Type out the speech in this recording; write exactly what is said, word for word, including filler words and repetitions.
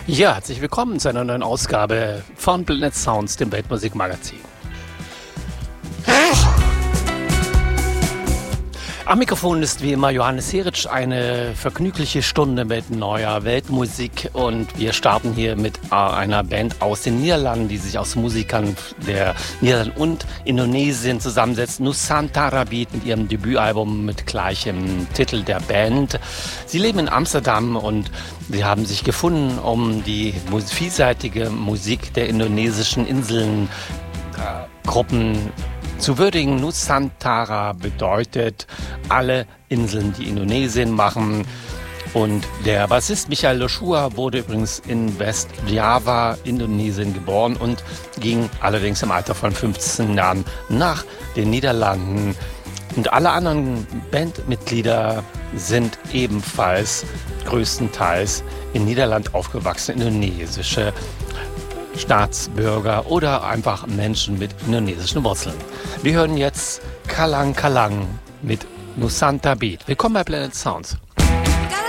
Ja, herzlich willkommen zu einer neuen Ausgabe von Planet Sounds, dem Weltmusikmagazin. Am Mikrofon ist wie immer Johannes Heritsch, eine vergnügliche Stunde mit neuer Weltmusik, und wir starten hier mit einer Band aus den Niederlanden, die sich aus Musikern der Niederlande und Indonesien zusammensetzt. Nusantara Beat mit ihrem Debütalbum mit gleichem Titel der Band. Sie leben in Amsterdam und sie haben sich gefunden, um die vielseitige Musik der indonesischen Inselgruppen zu würdigen. Nusantara bedeutet alle Inseln, die Indonesien machen. Und der Bassist Michael Joshua wurde übrigens in West-Java, Indonesien, geboren und ging allerdings im Alter von fünfzehn Jahren nach den Niederlanden. Und alle anderen Bandmitglieder sind ebenfalls größtenteils in Niederland aufgewachsene indonesische Staatsbürger oder einfach Menschen mit indonesischen Wurzeln. Wir hören jetzt Kalang Kalang mit Nusantara Beat. Willkommen bei Planet Sounds.